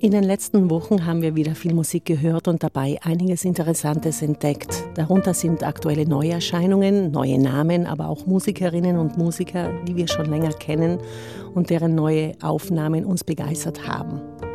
In den letzten Wochen haben wir wieder viel Musik gehört und dabei einiges Interessantes entdeckt. Darunter sind aktuelle Neuerscheinungen, neue Namen, aber auch Musikerinnen und Musiker, die wir schon länger kennen und deren neue Aufnahmen uns begeistert haben.